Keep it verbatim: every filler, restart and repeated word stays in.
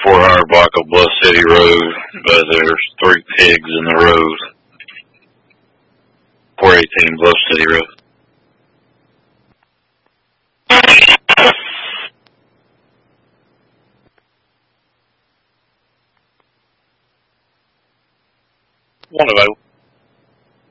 four hundred block of Bluff City Road, but there's three pigs in the road. four eighteen Bluff City Road. One available.